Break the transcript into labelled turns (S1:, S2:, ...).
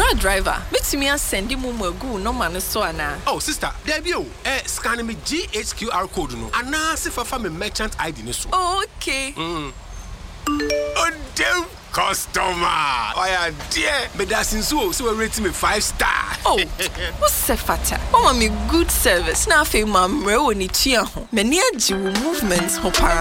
S1: car driver, bet me send him go no man so ana.
S2: Oh sister, there be scan me GHQR code no. Ana se fa me merchant ID ne so.
S1: Oh, okay.
S2: Oh damn customer. Oh yeah, dear. Me da since so rate me 5 star.
S1: Oh, what's fata? Oh, me good service. Na fe mamre woni tua ho. Me ne agi movements ho para.